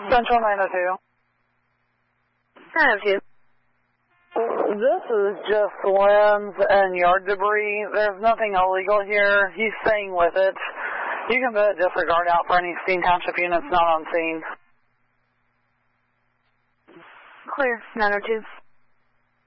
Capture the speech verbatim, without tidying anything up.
Central nine oh two. nine oh two. This is just limbs and yard debris. There's nothing illegal here. He's staying with it. You can put disregard out for any Steen Township units not on scene. Clear, nine oh two.